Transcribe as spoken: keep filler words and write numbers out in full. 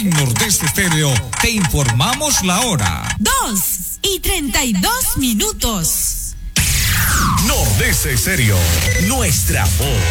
En Nordeste Estéreo te informamos la hora. Dos y treinta y dos minutos. Nordeste Estéreo, nuestra voz.